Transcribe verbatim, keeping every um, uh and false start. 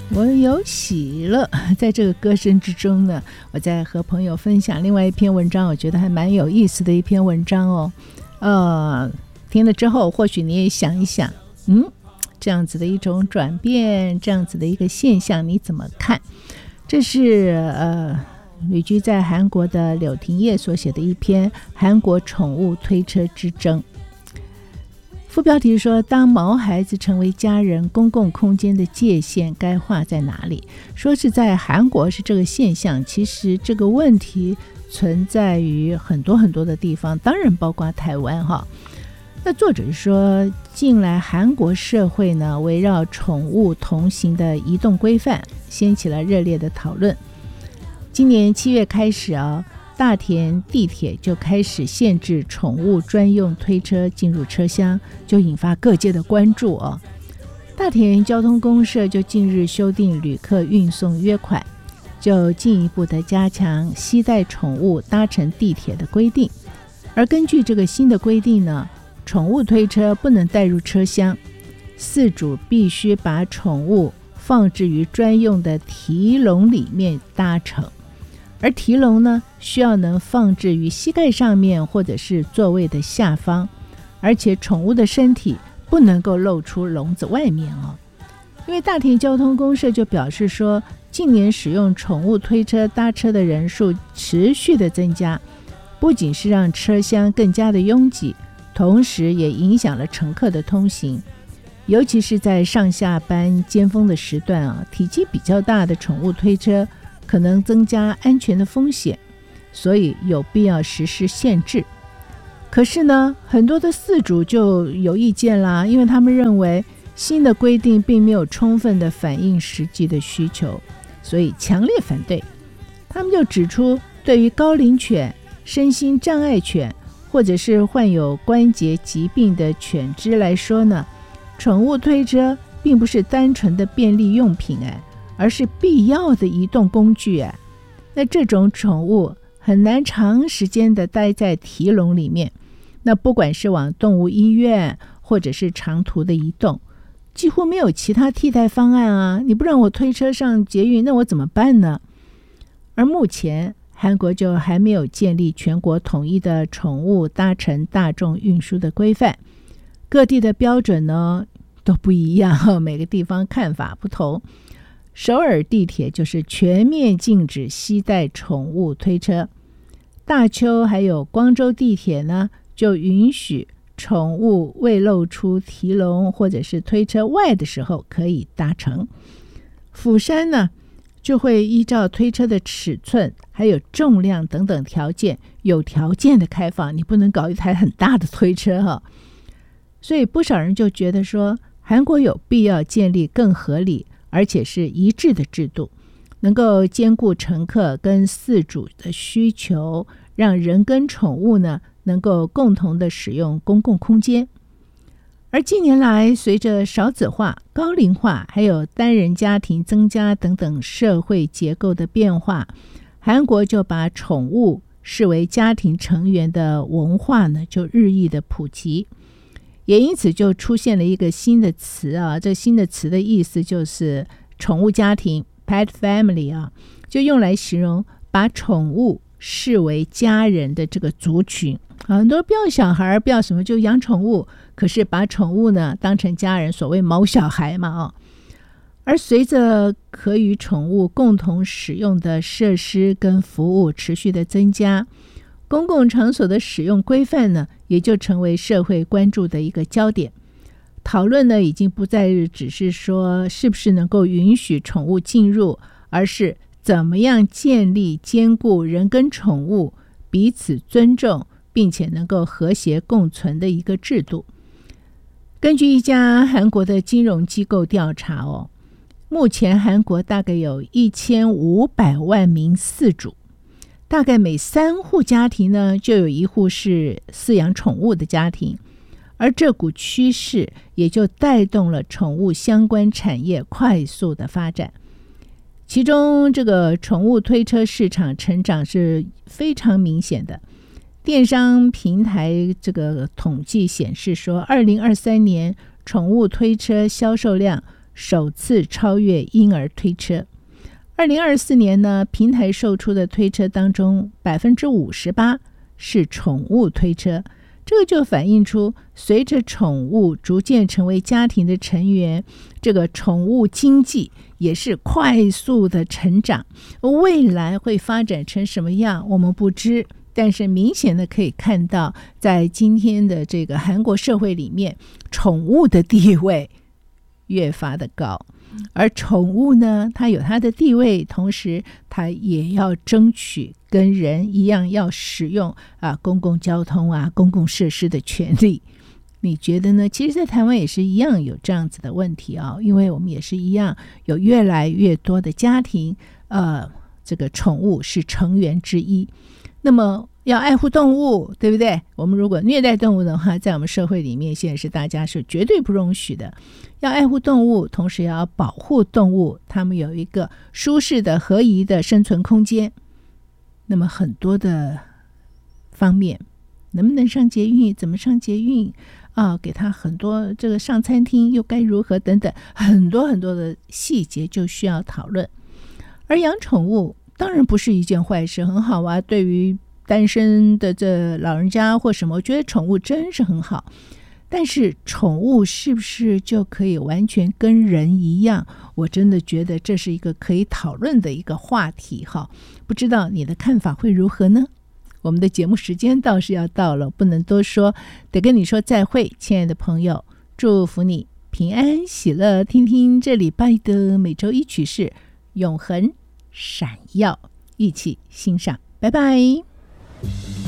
我有喜乐。在这个歌声之中呢，我在和朋友分享另外一篇文章，我觉得还蛮有意思的一篇文章哦。呃，听了之后或许你也想一想，嗯，这样子的一种转变，这样子的一个现象你怎么看？这是呃旅居在韩国的柳廷烨所写的一篇韩国宠物推车之争。副标题说，当毛孩子成为家人，公共空间的界限该画在哪里？说是在韩国是这个现象，其实这个问题存在于很多很多的地方，当然包括台湾哈。那作者说，近来韩国社会呢，围绕宠物同行的移动规范掀起了热烈的讨论。今年七月开始啊，大田地铁就开始限制宠物专用推车进入车厢，就引发各界的关注哦。大田交通公社就近日修订旅客运送约款，就进一步的加强携带宠物搭乘地铁的规定。而根据这个新的规定呢，宠物推车不能带入车厢，饲主必须把宠物放置于专用的提笼里面搭乘。而提笼呢，需要能放置于膝盖上面或者是座位的下方，而且宠物的身体不能够露出笼子外面哦。因为大田交通公社就表示说，近年使用宠物推车搭车的人数持续的增加，不仅是让车厢更加的拥挤，同时也影响了乘客的通行。尤其是在上下班尖峰的时段啊，体积比较大的宠物推车可能增加安全的风险，所以有必要实施限制。可是呢，很多的饲主就有意见啦，因为他们认为新的规定并没有充分的反映实际的需求，所以强烈反对。他们就指出，对于高龄犬、身心障碍犬或者是患有关节疾病的犬只来说呢，宠物推车并不是单纯的便利用品哎，而是必要的移动工具哎。那这种宠物很难长时间的待在提笼里面，那不管是往动物医院或者是长途的移动，几乎没有其他替代方案啊！你不让我推车上捷运，那我怎么办呢？而目前韩国就还没有建立全国统一的宠物搭乘大众运输的规范，各地的标准呢都不一样，每个地方看法不同。首尔地铁就是全面禁止携带宠物推车，大邱还有光州地铁呢，就允许宠物未露出提笼或者是推车外的时候可以搭乘。釜山呢，就会依照推车的尺寸还有重量等等条件，有条件的开放，你不能搞一台很大的推车哈。所以不少人就觉得说，韩国有必要建立更合理而且是一致的制度，能够兼顾乘客跟饲主的需求，让人跟宠物呢能够共同的使用公共空间。而近年来，随着少子化、高龄化还有单人家庭增加等等社会结构的变化，韩国就把宠物视为家庭成员的文化呢就日益的普及，也因此就出现了一个新的词啊，这新的词的意思就是宠物家庭 pet family 啊，就用来形容把宠物视为家人的这个族群。很多不要小孩，不要什么就养宠物，可是把宠物呢当成家人，所谓毛小孩嘛哦。而随着可与宠物共同使用的设施跟服务持续的增加，公共场所的使用规范呢也就成为社会关注的一个焦点。讨论呢已经不再只是说是不是能够允许宠物进入，而是怎么样建立兼顾人跟宠物彼此尊重并且能够和谐共存的一个制度。根据一家韩国的金融机构调查哦，目前韩国大概有一千五百万名饲主，大概每三户家庭呢就有一户是饲养宠物的家庭，而这股趋势也就带动了宠物相关产业快速的发展。其中这个宠物推车市场成长是非常明显的。电商平台这个统计显示说，二零二三年宠物推车销售量首次超越婴儿推车。二零二四年呢，平台售出的推车当中，百分之五十八是宠物推车。这个就反映出，随着宠物逐渐成为家庭的成员，这个宠物经济也是快速的成长。未来会发展成什么样，我们不知。但是明显的可以看到，在今天的这个韩国社会里面，宠物的地位越发的高。而宠物呢，它有它的地位，同时它也要争取跟人一样要使用啊公共交通啊公共设施的权利。你觉得呢？其实在台湾也是一样有这样子的问题啊、哦，因为我们也是一样有越来越多的家庭，呃，这个宠物是成员之一。那么要爱护动物，对不对？我们如果虐待动物的话，在我们社会里面现在是大家是绝对不容许的。要爱护动物，同时也要保护动物，它们有一个舒适的合宜的生存空间。那么很多的方面，能不能上捷运，怎么上捷运啊，给他很多这个上餐厅又该如何等等，很多很多的细节就需要讨论。而养宠物当然不是一件坏事，很好啊，对于单身的这老人家或什么，我觉得宠物真是很好。但是宠物是不是就可以完全跟人一样？我真的觉得这是一个可以讨论的一个话题哈。不知道你的看法会如何呢？我们的节目时间倒是要到了，不能多说，得跟你说再会，亲爱的朋友，祝福你平安喜乐。听听这礼拜的每周一曲式，永恒闪耀，一起欣赏，拜拜。